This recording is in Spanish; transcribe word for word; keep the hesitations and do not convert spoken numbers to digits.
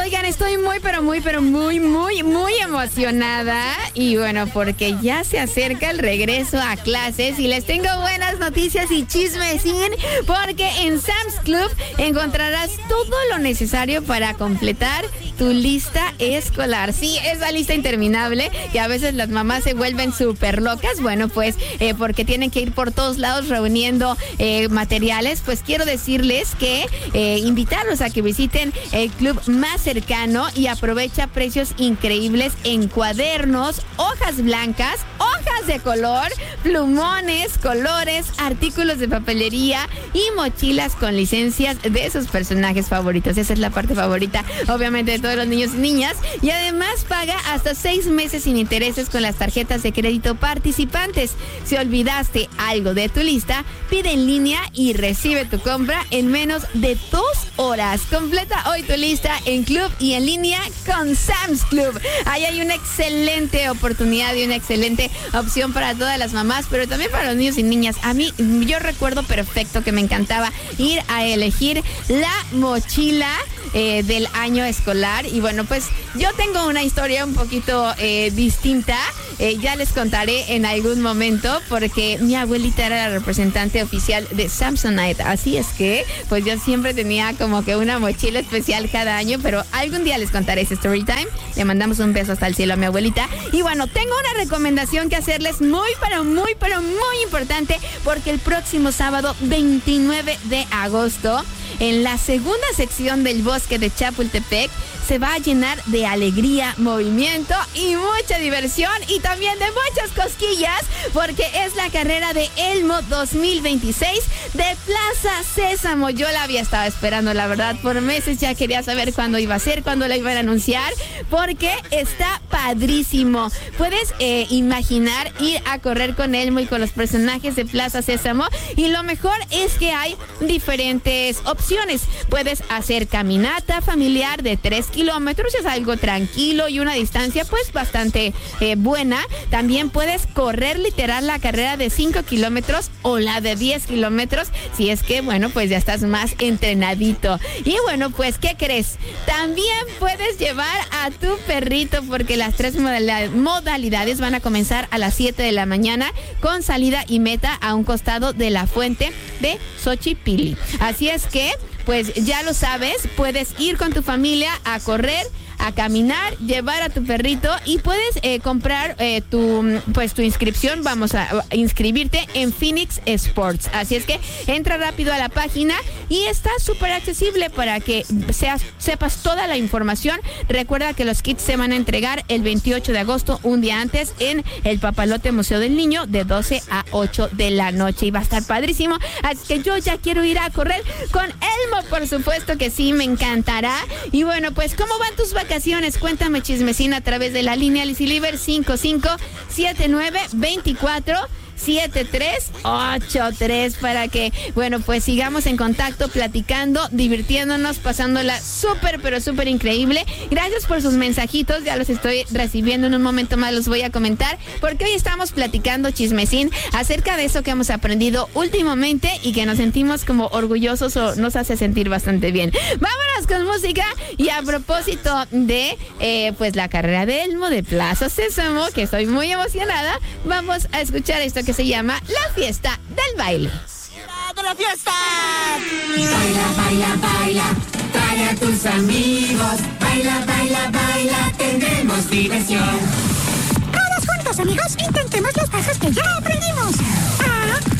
Oigan, estoy muy, pero muy, pero muy, muy, muy emocionada. Y bueno, porque ya se acerca el regreso a clases y les tengo buenas noticias y chismecín, porque en Sam's Club encontrarás todo lo necesario para completar tu lista escolar. Sí, esa lista interminable que a veces las mamás se vuelven súper locas. Bueno, pues eh, porque tienen que ir por todos lados reuniendo eh, materiales. Pues quiero decirles que eh, invitarlos a que visiten el club más cercano y aprovecha precios increíbles en cuadernos, hojas blancas, hojas de color, plumones, colores, artículos de papelería y mochilas con licencias de sus personajes favoritos. Esa es la parte favorita, obviamente, de todos los niños y niñas. Y además paga hasta seis meses sin intereses con las tarjetas de crédito participantes. Si olvidaste algo de tu lista, pide en línea y recibe tu compra en menos de dos horas. Completa hoy tu lista en club y en línea con Sam's Club. Ahí hay una excelente oportunidad y una excelente opción para todas las mamás, pero también para los niños y niñas. A mí, yo recuerdo perfecto que me encantaba ir a elegir la mochila eh, del año escolar. Y bueno, pues yo tengo una historia un poquito eh, distinta. Eh, ya les contaré en algún momento, porque mi abuelita era la representante oficial de Samsonite. Así es que, pues yo siempre tenía como que una mochila especial cada año, pero algún día les contaré ese story time. Le mandamos un beso hasta el cielo a mi abuelita. Y bueno, tengo una recomendación que hacerles muy, pero muy, pero muy importante, porque el próximo sábado veintinueve de agosto, en la segunda sección del Bosque de Chapultepec, se va a llenar de alegría, movimiento y mucha diversión, y también de muchas cosquillas, porque es la carrera de Elmo dos mil veintiséis de Plaza Sésamo. Yo la había estado esperando, la verdad, por meses. Ya quería saber cuándo iba a ser, cuándo la iban a anunciar, porque está padrísimo. Puedes eh, imaginar ir a correr con Elmo y con los personajes de Plaza Sésamo, y lo mejor es que hay diferentes opciones. Puedes hacer caminata familiar de tres kilómetros, es algo tranquilo y una distancia pues bastante eh, buena. También puedes correr literal la carrera de cinco kilómetros o la de diez kilómetros, si es que, bueno, pues ya estás más entrenadito. Y bueno, pues, ¿qué crees? También puedes llevar a tu perrito, porque las tres modalidades van a comenzar a las siete de la mañana, con salida y meta a un costado de la fuente de Xochipilli. Así es que, pues ya lo sabes, puedes ir con tu familia a correr, a caminar, llevar a tu perrito, y puedes eh, comprar eh, tu pues tu inscripción. Vamos a, a inscribirte en Phoenix Sports. Así es que entra rápido a la página y está súper accesible para que seas, sepas toda la información. Recuerda que los kits se van a entregar el veintiocho de agosto, un día antes, en el Papalote Museo del Niño, de doce a ocho de la noche, y va a estar padrísimo. Así que yo ya quiero ir a correr con Elmo, por supuesto que sí, me encantará. Y bueno, pues, ¿cómo van tus vacaciones? Cuéntame, chismecina, a través de la línea Liciliber cinco cinco siete nueve dos cuatro siete tres ocho tres, para que, bueno, pues sigamos en contacto, platicando, divirtiéndonos, pasándola súper, pero súper increíble. Gracias por sus mensajitos, ya los estoy recibiendo. En un momento más los voy a comentar, porque hoy estamos platicando, chismecín, acerca de eso que hemos aprendido últimamente y que nos sentimos como orgullosos, o nos hace sentir bastante bien. Vámonos con música. Y a propósito de eh, pues la carrera de Elmo de Plaza Sésamo, que estoy muy emocionada, vamos a escuchar esto que se llama La Fiesta del Baile. ¡De la fiesta! Baila, baila, baila, trae a tus amigos. Baila, baila, baila, tendremos diversión. Todos juntos, amigos, intentemos los pasos que ya aprendimos. Ah,